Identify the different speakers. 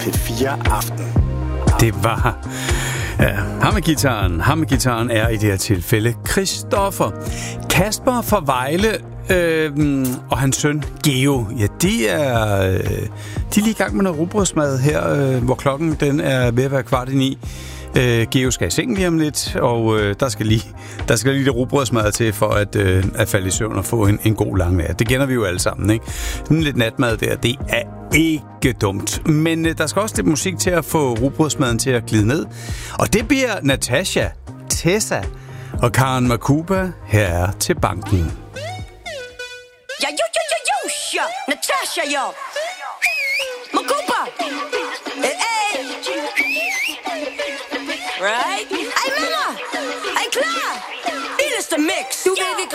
Speaker 1: P4 Aften.
Speaker 2: Det var Hammegitaren er i det her tilfælde Christoffer. Kasper fra Vejle og hans søn Geo, ja, de er lige i gang med noget rugbrødsmad her, hvor klokken den er ved at være 8:15. Geo skal i seng lige om lidt, og der skal lige det rugbrødsmad til for at falde i søvn og få en god lang nat. Det kender vi jo alle sammen, ikke? Sådan lidt natmad der, det er ikke dumt. Men der skal også lidt musik til at få rugbrødsmaden til at glide ned. Og det bliver Natasha, Tessa og Karen Makuba. Her er Til Banken.
Speaker 3: Ja, ja, Natasha, yo. Makuba. Hey. Right? Ej, mama. Ej, klar. Det er the mix. Du ved, vi